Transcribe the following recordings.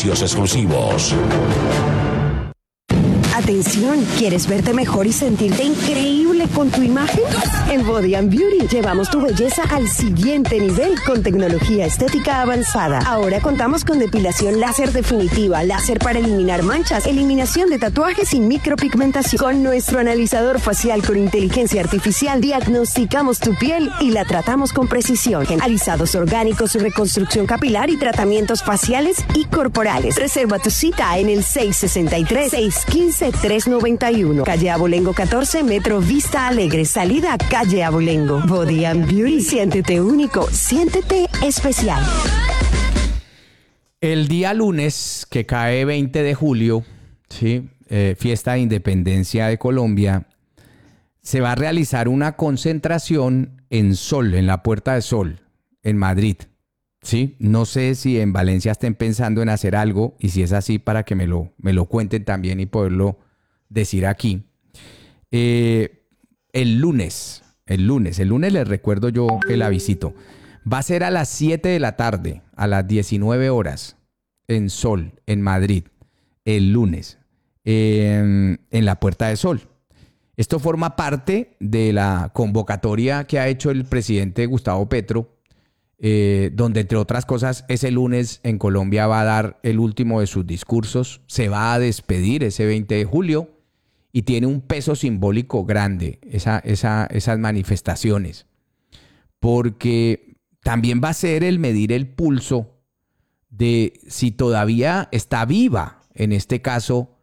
precios exclusivos. Atención, ¿quieres verte mejor y sentirte increíble con tu imagen? En Body and Beauty llevamos tu belleza al siguiente nivel con tecnología estética avanzada. Ahora contamos con depilación láser definitiva, láser para eliminar manchas, eliminación de tatuajes y micropigmentación. Con nuestro analizador facial con inteligencia artificial diagnosticamos tu piel y la tratamos con precisión. Alisados orgánicos, reconstrucción capilar y tratamientos faciales y corporales. Reserva tu cita en el 663-615-391. Calle Abolengo 14, Metro Vista Alegre. Salida Calle Abolengo. Body and Beauty. Siéntete único. Siéntete especial. El día lunes, que cae 20 de julio, ¿sí? Fiesta de Independencia de Colombia, se va a realizar una concentración en Sol, en la Puerta de Sol, en Madrid. ¿Sí? No sé si en Valencia estén pensando en hacer algo, y si es así, para que me lo cuenten también y poderlo decir aquí. El lunes les recuerdo yo que la visito. Va a ser a las 7 de la tarde, a las 19 horas, en Sol, en Madrid, el lunes, en la Puerta de Sol. Esto forma parte de la convocatoria que ha hecho el presidente Gustavo Petro, donde, entre otras cosas, ese lunes en Colombia va a dar el último de sus discursos, se va a despedir ese 20 de julio y tiene un peso simbólico grande esas manifestaciones, porque también va a ser el medir el pulso de si todavía está viva, en este caso,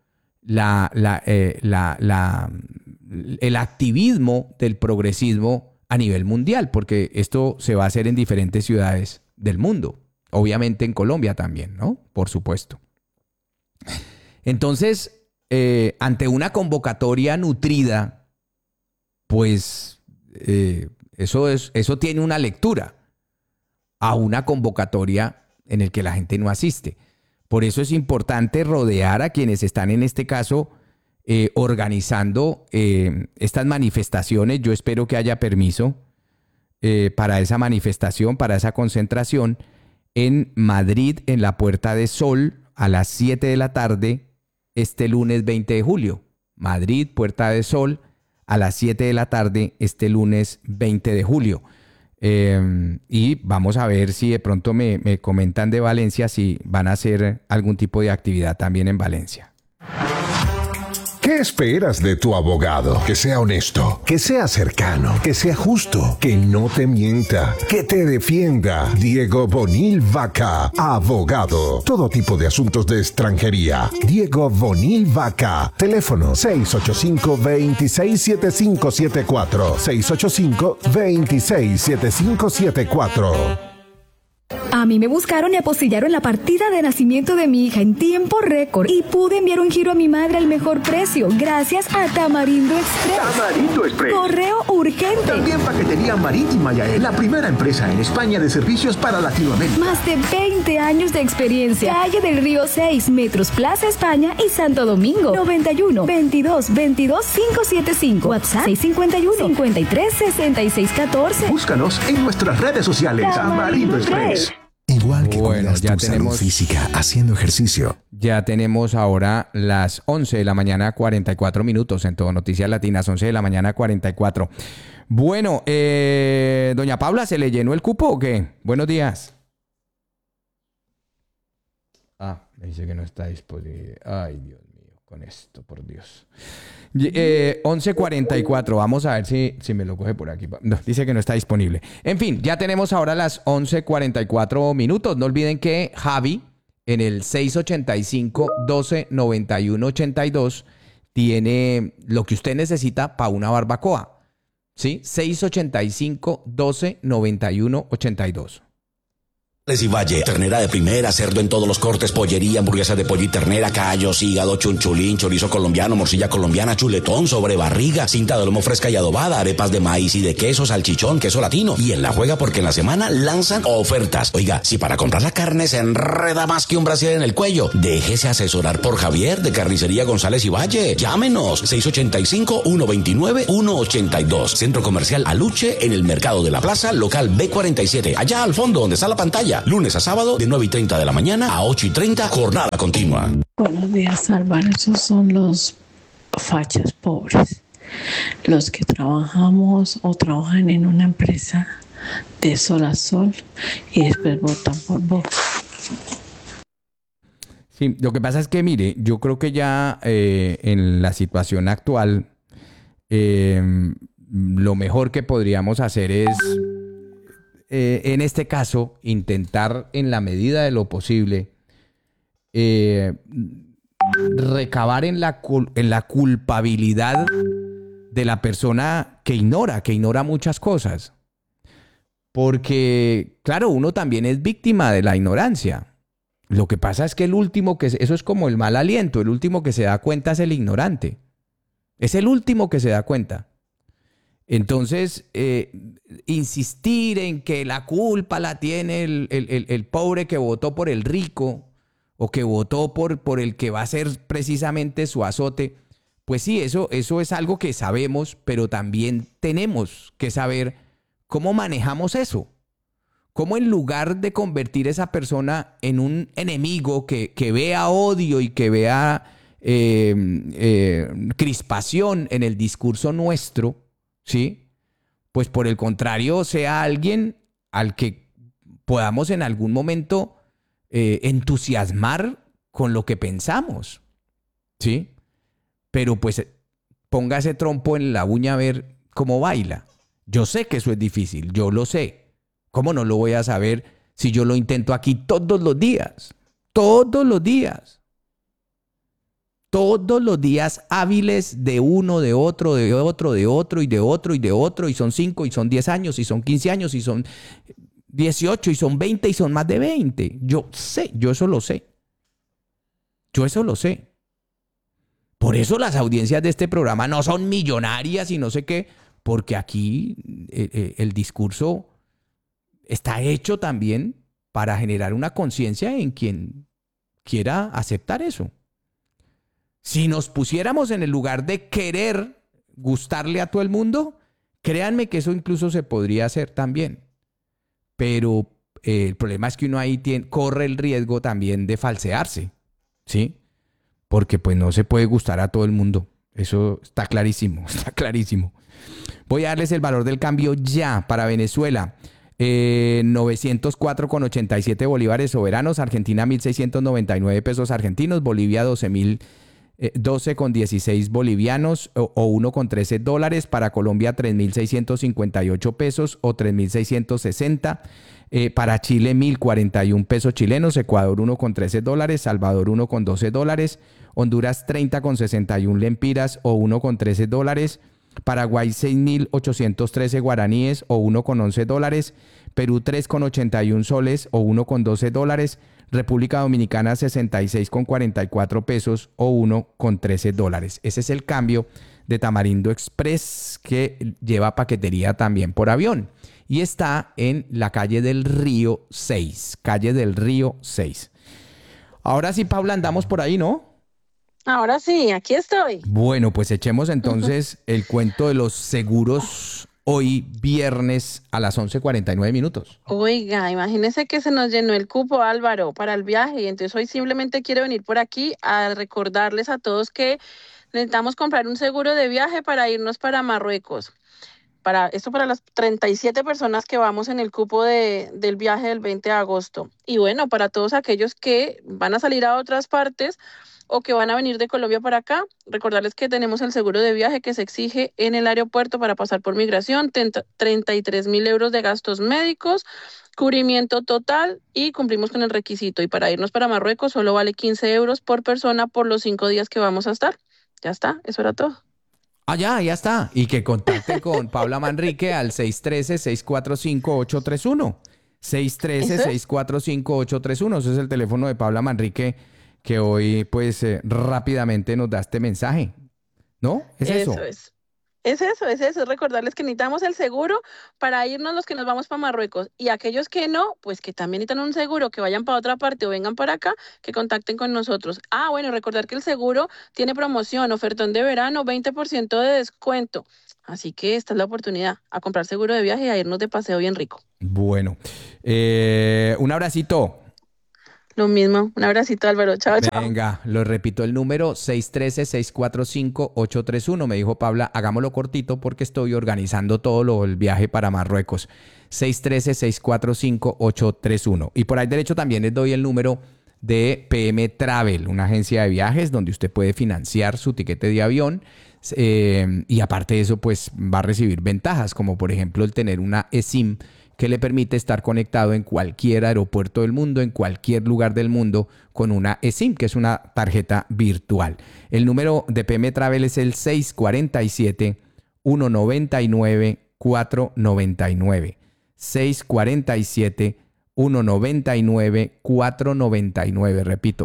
el activismo del progresismo a nivel mundial, porque esto se va a hacer en diferentes ciudades del mundo. Obviamente en Colombia también, ¿no? Por supuesto. Entonces, ante una convocatoria nutrida, pues eso tiene una lectura a una convocatoria en el que la gente no asiste. Por eso es importante rodear a quienes están en este caso organizando estas manifestaciones. Yo espero que haya permiso para esa manifestación, para esa concentración en Madrid, en la Puerta de Sol, a las 7 de la tarde, este lunes 20 de julio. Madrid, Puerta de Sol, a las 7 de la tarde, este lunes 20 de julio. Y vamos a ver si de pronto me comentan de Valencia si van a hacer algún tipo de actividad también en Valencia. ¿Qué esperas de tu abogado? Que sea honesto, que sea cercano, que sea justo, que no te mienta, que te defienda. Diego Bonil Vaca, abogado. Todo tipo de asuntos de extranjería. Diego Bonil Vaca. Teléfono 685-267574. 685-267574. A mí me buscaron y apostillaron la partida de nacimiento de mi hija en tiempo récord y pude enviar un giro a mi madre al mejor precio gracias a Tamarindo Express. Tamarindo Express. Correo urgente. También paquetería marítima, ya es la primera empresa en España de servicios para Latinoamérica. Más de 20 años de experiencia. Calle del Río 6, Metros Plaza España y Santo Domingo. 91 22 22 575. WhatsApp 651 53 66 14. Búscanos en nuestras redes sociales. Tamarindo Express. Igual que cuidas tu salud física haciendo ejercicio. Ya tenemos ahora las 11 de la mañana, 44 minutos en Todo Noticias Latinas, 11 de la mañana, 44. Bueno, doña Paula, ¿se le llenó el cupo o qué? Buenos días. Me dice que no está disponible. Ay, Dios mío, con esto, por Dios. 11:44, vamos a ver si me lo coge por aquí. No, dice que no está disponible. En fin, ya tenemos ahora las 11:44 minutos. No olviden que Javi en el 685-1291-82 tiene lo que usted necesita para una barbacoa. ¿Sí? 685-1291-82. Y Valle, ternera de primera, cerdo en todos los cortes, pollería, hamburguesa de pollo y ternera, callos, hígado, chunchulín, chorizo colombiano, morcilla colombiana, chuletón, sobrebarriga, cinta de lomo fresca y adobada, arepas de maíz y de queso, salchichón, queso latino. Y en la juega porque en la semana lanzan ofertas. Oiga, si para comprar la carne se enreda más que un brasier en el cuello, déjese asesorar por Javier de Carnicería González y Valle. Llámenos, 685-129-182. Centro Comercial Aluche, en el Mercado de la Plaza, local B47, allá al fondo donde está la pantalla. Vaya, lunes a sábado de 9:30 de la mañana a 8:30, jornada continua. Buenos días, Álvaro. Esos son los fachas pobres, los que trabajamos o trabajan en una empresa de sol a sol y después votan por Vox. Sí, lo que pasa es que, mire, yo creo que ya en la situación actual, lo mejor que podríamos hacer es, en este caso, intentar en la medida de lo posible recabar en la culpabilidad de la persona que ignora muchas cosas. Porque, claro, uno también es víctima de la ignorancia. Lo que pasa es que eso es como el mal aliento, el último que se da cuenta es el ignorante. Es el último que se da cuenta. Entonces, insistir en que la culpa la tiene el pobre que votó por el rico o que votó por el que va a ser precisamente su azote, pues sí, eso es algo que sabemos, pero también tenemos que saber cómo manejamos eso. Cómo en lugar de convertir a esa persona en un enemigo que vea odio y que vea crispación en el discurso nuestro, ¿sí? Pues por el contrario, sea alguien al que podamos en algún momento entusiasmar con lo que pensamos, ¿sí? Pero pues ponga ese trompo en la uña a ver cómo baila. Yo sé que eso es difícil, yo lo sé. ¿Cómo no lo voy a saber si yo lo intento aquí todos los días? Todos los días. Todos los días hábiles de uno, de otro, de otro, de otro, y de otro, y de otro, y son 5, y son 10 años, y son 15 años, y son 18, y son 20, y son más de 20. Yo sé, yo eso lo sé. Yo eso lo sé. Por eso las audiencias de este programa no son millonarias y no sé qué, porque aquí el discurso está hecho también para generar una conciencia en quien quiera aceptar eso. Si nos pusiéramos en el lugar de querer gustarle a todo el mundo, créanme que eso incluso se podría hacer también. Pero el problema es que uno ahí corre el riesgo también de falsearse, ¿sí? Porque pues no se puede gustar a todo el mundo. Eso está clarísimo, está clarísimo. Voy a darles el valor del cambio ya para Venezuela. 904,87 bolívares soberanos, Argentina 1.699 pesos argentinos, Bolivia 12,16 bolivianos o $1,13, para Colombia 3.658 pesos o 3.660, para Chile 1.041 pesos chilenos, Ecuador $1,13, Salvador $1,12, Honduras 30,61 lempiras o $1,13, Paraguay 6.813 guaraníes o $1,11, Perú 3,81 soles o $1,12, República Dominicana 66,44 pesos o $1,13. Ese es el cambio de Tamarindo Express, que lleva paquetería también por avión y está en la calle del Río 6, calle del Río 6. Ahora sí, Paula, andamos por ahí, ¿no? Ahora sí, aquí estoy. Bueno, pues echemos entonces el cuento de los seguros hoy viernes a las 11:49. Oiga, imagínese que se nos llenó el cupo, Álvaro, para el viaje, y entonces hoy simplemente quiero venir por aquí a recordarles a todos que necesitamos comprar un seguro de viaje para irnos para Marruecos. Para las 37 personas que vamos en el cupo del viaje del 20 de agosto. Y bueno, para todos aquellos que van a salir a otras partes o que van a venir de Colombia para acá, recordarles que tenemos el seguro de viaje que se exige en el aeropuerto para pasar por migración, 33.000 euros de gastos médicos, cubrimiento total, y cumplimos con el requisito. Y para irnos para Marruecos solo vale 15 euros por persona por los 5 días que vamos a estar. Ya está, eso era todo. Ah, ya está. Y que contacten con Paula Manrique al 613-645-831. 613-645-831. Ese es el teléfono de Paula Manrique, que hoy, pues, rápidamente nos da este mensaje. ¿No? ¿Es eso? Eso es. Es eso, es recordarles que necesitamos el seguro para irnos los que nos vamos para Marruecos y aquellos que no, pues que también necesitan un seguro, que vayan para otra parte o vengan para acá, que contacten con nosotros. Ah, bueno, recordar que el seguro tiene promoción, ofertón de verano, 20% de descuento. Así que esta es la oportunidad, a comprar seguro de viaje y a irnos de paseo bien rico. Bueno, un abracito. Lo mismo, un abracito Álvaro, chao, chao. Venga, lo repito el número 613-645-831. Me dijo Paula, hagámoslo cortito porque estoy organizando todo el viaje para Marruecos. 613-645-831. Y por ahí derecho también les doy el número de PM Travel, una agencia de viajes donde usted puede financiar su tiquete de avión. Y aparte de eso, pues va a recibir ventajas, como por ejemplo el tener una eSIM que le permite estar conectado en cualquier aeropuerto del mundo, en cualquier lugar del mundo, con una eSIM, que es una tarjeta virtual. El número de PM Travel es el 647-199-499. 647-199-499. Repito,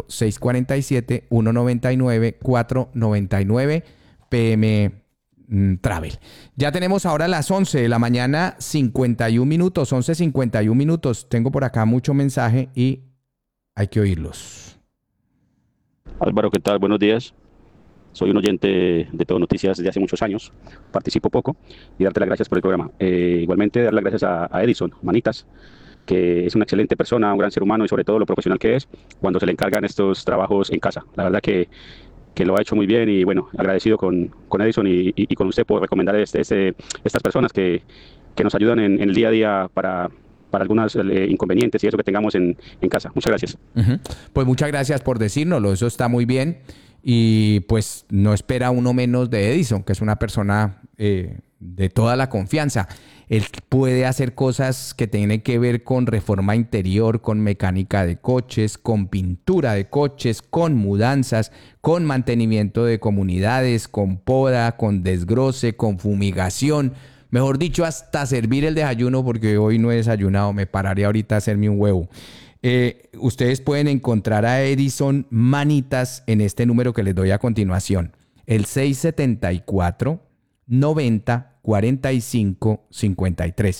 647-199-499. PM Travel. Ya tenemos ahora las 11 de la mañana, 51 minutos, 11:51 minutos. Tengo por acá mucho mensaje y hay que oírlos. Álvaro, ¿qué tal? Buenos días. Soy un oyente de Todo Noticias desde hace muchos años. Participo poco y darte las gracias por el programa. Igualmente, dar las gracias a Edison Manitas, que es una excelente persona, un gran ser humano y sobre todo lo profesional que es cuando se le encargan estos trabajos en casa. La verdad que lo ha hecho muy bien y bueno, agradecido con Edison y con usted por recomendar estas personas que nos ayudan en el día a día para algunos inconvenientes y eso que tengamos en casa. Muchas gracias. Pues muchas gracias por decírnoslo, eso está muy bien y pues no espera uno menos de Edison, que es una persona de toda la confianza. Él puede hacer cosas que tienen que ver con reforma interior, con mecánica de coches, con pintura de coches, con mudanzas, con mantenimiento de comunidades, con poda, con desgroce, con fumigación. Mejor dicho, hasta servir el desayuno, porque hoy no he desayunado, me pararé ahorita a hacerme un huevo. Ustedes pueden encontrar a Edison Manitas en este número que les doy a continuación, el 674-90-45-53.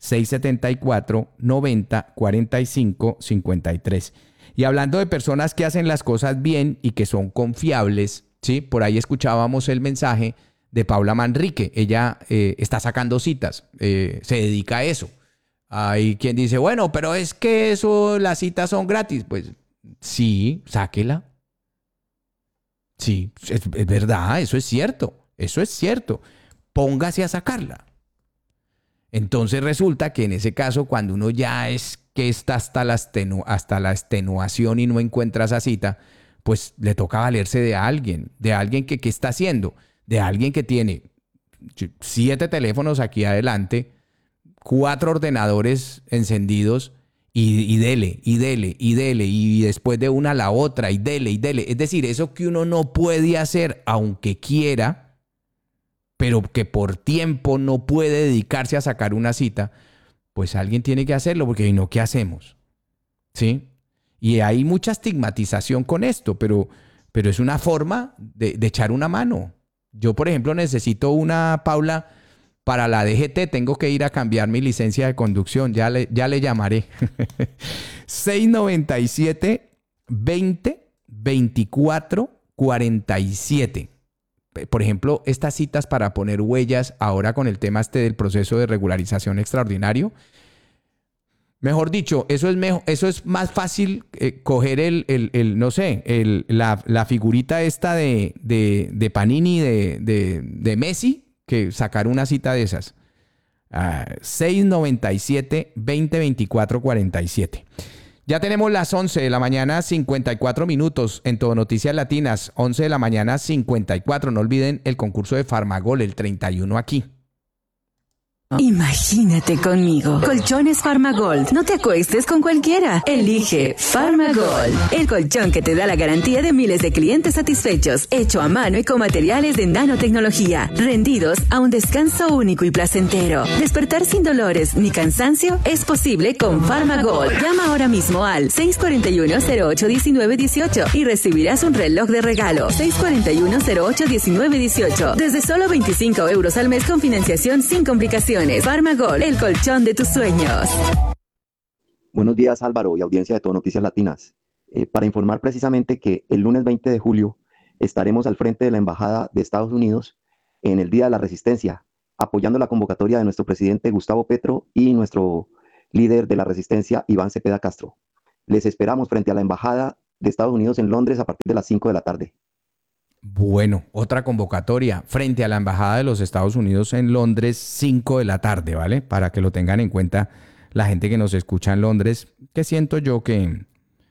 674-90-45-53. Y hablando de personas que hacen las cosas bien y que son confiables, ¿sí? Por ahí escuchábamos el mensaje de Paula Manrique. Ella está sacando citas, se dedica a eso. Hay quien dice, bueno, pero es que eso, las citas son gratis. Pues sí, sáquela. Sí, es verdad, eso es cierto. Eso es cierto. Póngase a sacarla. Entonces resulta que en ese caso, cuando uno ya es que está hasta la extenuación y no encuentra esa cita, pues le toca valerse de alguien que ¿qué está haciendo? De alguien que tiene 7 teléfonos aquí adelante, 4 ordenadores encendidos y dele, y después de una a la otra, y dele. Es decir, eso que uno no puede hacer aunque quiera, pero que por tiempo no puede dedicarse a sacar una cita, pues alguien tiene que hacerlo, porque si no, ¿qué hacemos? ¿Sí? Y hay mucha estigmatización con esto, pero es una forma de echar una mano. Yo, por ejemplo, necesito una, Paula, para la DGT, tengo que ir a cambiar mi licencia de conducción, ya le llamaré. 697-20-24-47. Por ejemplo, estas citas para poner huellas ahora con el tema del proceso de regularización extraordinario. Mejor dicho, eso es más fácil coger la figurita esta de Panini de Messi que sacar una cita de esas. 697-20-24-47. Ya tenemos las 11 de la mañana, 54 minutos en Todo Noticias Latinas. 11 de la mañana, 54. No olviden el concurso de Farmagol, el 31 aquí. Imagínate conmigo. Colchones Farmagold. No te acuestes con cualquiera. Elige Farmagold. El colchón que te da la garantía de miles de clientes satisfechos. Hecho a mano y con materiales de nanotecnología. Rendidos a un descanso único y placentero. Despertar sin dolores ni cansancio es posible con Farmagold. Llama ahora mismo al 641-08-1918 y recibirás un reloj de regalo. 641-08-1918. Desde solo 25 euros al mes con financiación sin complicaciones. Farmagold, el colchón de tus sueños. Buenos días, Álvaro, y audiencia de Todo Noticias Latinas. Para informar precisamente que el lunes 20 de julio estaremos al frente de la Embajada de Estados Unidos en el Día de la Resistencia, apoyando la convocatoria de nuestro presidente Gustavo Petro y nuestro líder de la Resistencia, Iván Cepeda Castro. Les esperamos frente a la Embajada de Estados Unidos en Londres a partir de las 5 de la tarde. Bueno, otra convocatoria frente a la Embajada de los Estados Unidos en Londres, 5 de la tarde, ¿vale? Para que lo tengan en cuenta la gente que nos escucha en Londres, que siento yo que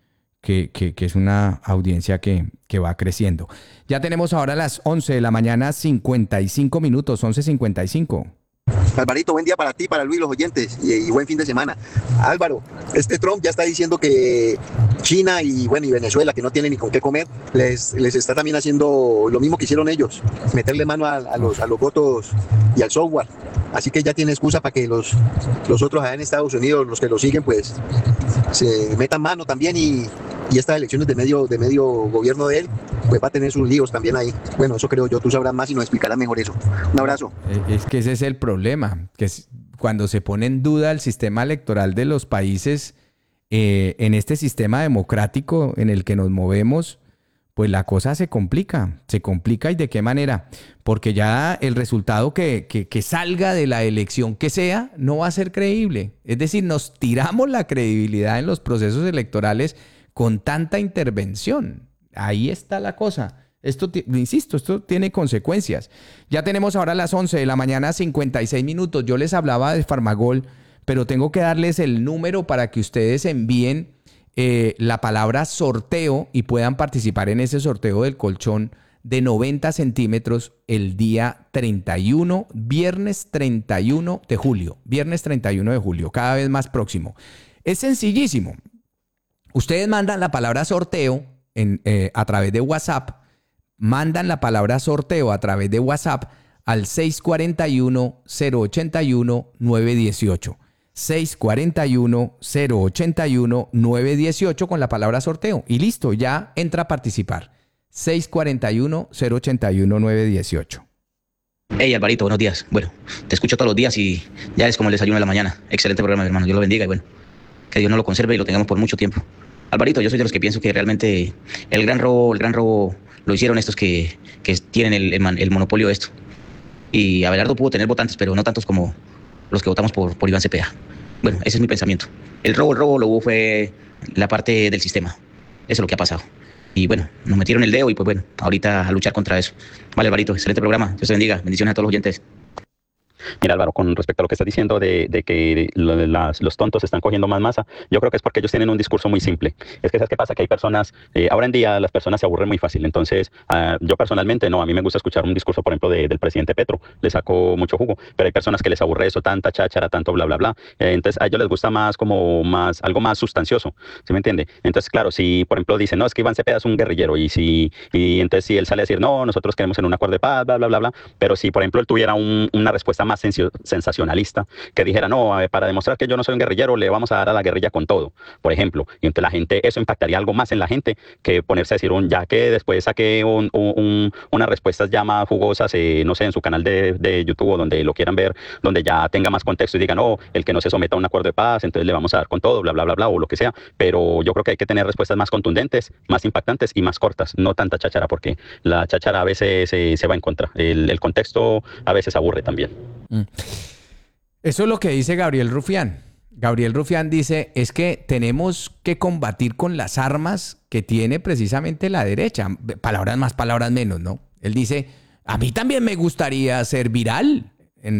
es una audiencia que va creciendo. Ya tenemos ahora las 11 de la mañana, 55 minutos, 11:55. Alvarito, buen día para ti, para Luis, los oyentes, y buen fin de semana. Álvaro, Trump ya está diciendo que China y Venezuela, que no tienen ni con qué comer, les está también haciendo lo mismo que hicieron ellos, meterle mano a los votos y al software. Así que ya tiene excusa para que los otros allá en Estados Unidos, los que lo siguen, pues se metan mano también y estas elecciones de medio gobierno de él, pues va a tener sus líos también ahí. Bueno, eso creo yo, tú sabrás más y nos explicarás mejor eso. Un abrazo. Es que ese es el problema, que cuando se pone en duda el sistema electoral de los países, en este sistema democrático en el que nos movemos, pues la cosa se complica y de qué manera, porque ya el resultado que salga de la elección que sea no va a ser creíble. Es decir, nos tiramos la credibilidad en los procesos electorales con tanta intervención. Ahí está la cosa. Insisto, esto tiene consecuencias. Ya tenemos ahora las 11 de la mañana, 56 minutos. Yo les hablaba de Farmagold, pero tengo que darles el número para que ustedes envíen la palabra sorteo y puedan participar en ese sorteo del colchón de 90 centímetros el día 31, viernes 31 de julio. Viernes 31 de julio, cada vez más próximo. Es sencillísimo. Ustedes mandan la palabra sorteo a través de WhatsApp. Mandan la palabra sorteo a través de WhatsApp al 641-081-918. 641-081-918 con la palabra sorteo. Y listo, ya entra a participar. 641-081-918. Hey, Alvarito, buenos días. Bueno, te escucho todos los días y ya es como el desayuno de la mañana. Excelente programa, hermano. Dios lo bendiga y bueno, que Dios nos lo conserve y lo tengamos por mucho tiempo. Alvarito, yo soy de los que pienso que realmente el gran robo lo hicieron estos que tienen el monopolio de esto. Y Abelardo pudo tener votantes, pero no tantos como los que votamos por Iván Cepeda. Bueno, ese es mi pensamiento. El robo lo hubo fue la parte del sistema. Eso es lo que ha pasado. Y bueno, nos metieron el dedo y pues bueno, ahorita a luchar contra eso. Vale, Alvarito, excelente programa. Dios te bendiga. Bendiciones a todos los oyentes. Mira, Álvaro, con respecto a lo que estás diciendo de que los tontos están cogiendo más masa, yo creo que es porque ellos tienen un discurso muy simple. Es que ¿sabes qué pasa? Que hay personas, ahora en día las personas se aburren muy fácil. Entonces, yo personalmente no, a mí me gusta escuchar un discurso, por ejemplo, del presidente Petro, le saco mucho jugo, pero hay personas que les aburre eso, tanta cháchara, tanto bla, bla, bla. Entonces, a ellos les gusta más algo más sustancioso, ¿sí me entiende? Entonces, claro, si, por ejemplo, dicen, no, es que Iván Cepeda es un guerrillero, y entonces si él sale a decir, no, nosotros queremos en un acuerdo de paz, bla, bla, bla, bla, pero si, por ejemplo, él tuviera una respuesta más sensacionalista, que dijera, no, para demostrar que yo no soy un guerrillero, le vamos a dar a la guerrilla con todo, por ejemplo, y entonces la gente, eso impactaría algo más en la gente que ponerse a decir, ya que después saque unas respuestas ya más jugosas, no sé, en su canal de YouTube o donde lo quieran ver, donde ya tenga más contexto y diga, no, el que no se someta a un acuerdo de paz, entonces le vamos a dar con todo, bla, bla, bla, bla, o lo que sea, pero yo creo que hay que tener respuestas más contundentes, más impactantes y más cortas, no tanta cháchara, porque la cháchara a veces se va en contra, el contexto a veces aburre también. Eso es lo que dice Gabriel Rufián. Gabriel Rufián dice, es que tenemos que combatir con las armas que tiene precisamente la derecha. Palabras más, palabras menos, ¿no? Él dice, a mí también me gustaría ser viral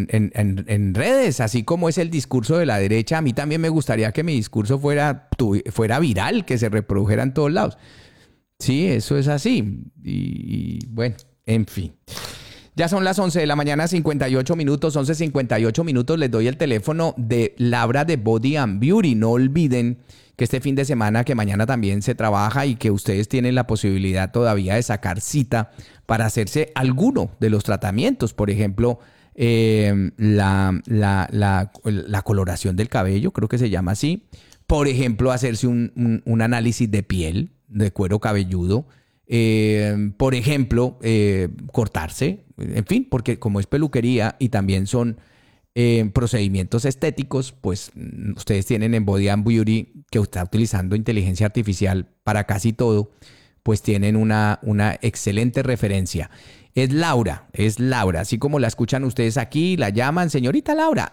en redes, así como es el discurso de la derecha. A mí también me gustaría que mi discurso fuera viral, que se reprodujera en todos lados. Sí, eso es así. Y bueno, en fin. Ya son las 11 de la mañana, 58 minutos, 11:58 minutos. Les doy el teléfono de Laura de Body and Beauty. No olviden que este fin de semana, que mañana también se trabaja y que ustedes tienen la posibilidad todavía de sacar cita para hacerse alguno de los tratamientos. Por ejemplo, la coloración del cabello, creo que se llama así. Por ejemplo, hacerse un análisis de piel, de cuero cabelludo. Por ejemplo, cortarse, en fin, porque como es peluquería y también son procedimientos estéticos, pues ustedes tienen en Body and Beauty, que está utilizando inteligencia artificial para casi todo, pues tienen una excelente referencia. Es Laura, así como la escuchan ustedes aquí, la llaman, señorita Laura,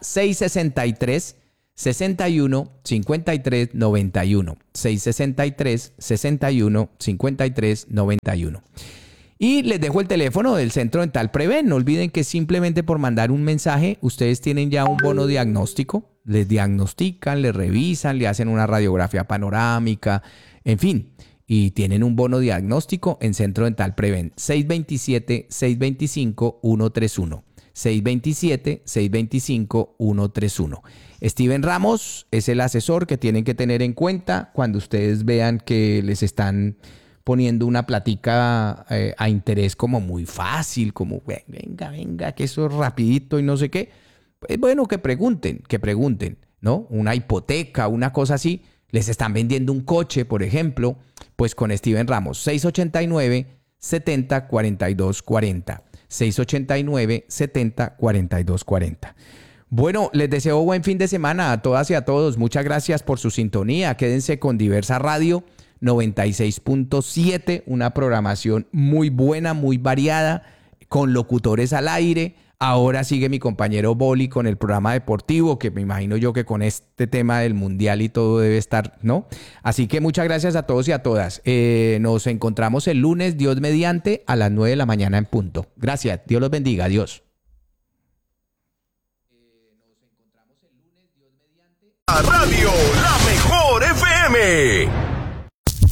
663-61-53-91, 663-61-53-91. Y les dejo el teléfono del Centro Dental Preven. No olviden que simplemente por mandar un mensaje, ustedes tienen ya un bono diagnóstico. Les diagnostican, les revisan, le hacen una radiografía panorámica, en fin. Y tienen un bono diagnóstico en Centro Dental Preven. 627-625-131. 627-625-131. Steven Ramos es el asesor que tienen que tener en cuenta cuando ustedes vean que les están poniendo una plática a interés como muy fácil, como venga, que eso es rapidito y no sé qué. Pues bueno, que pregunten, ¿no? Una hipoteca, una cosa así. Les están vendiendo un coche, por ejemplo, pues con Steven Ramos, 689-70-4240. 689-70-4240. Bueno, les deseo buen fin de semana a todas y a todos. Muchas gracias por su sintonía. Quédense con Diversa Radio 96.7, una programación muy buena, muy variada, con locutores al aire. Ahora sigue mi compañero Boli con el programa deportivo, que me imagino yo que con este tema del mundial y todo debe estar, ¿no? Así que muchas gracias a todos y a todas. Nos encontramos el lunes, Dios mediante, a las 9 de la mañana en punto. Gracias, Dios los bendiga, adiós. Radio, la mejor FM.